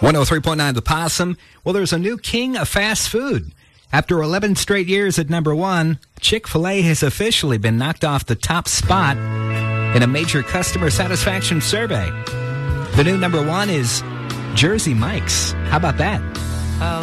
103.9 The Possum. Well, there's a new king of fast food. After 11 straight years at number one, Chick-fil-A has officially been knocked off the top spot in a major customer satisfaction survey. The new number one is Jersey Mike's. How about that?